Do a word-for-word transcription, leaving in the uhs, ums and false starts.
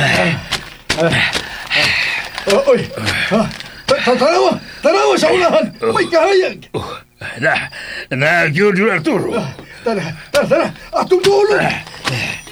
Oy, ha? Tanawa! Tanawa sa unahan! May kahayag! Na, na, yun, Arturo. Tara, tara, tara! Atong dulo!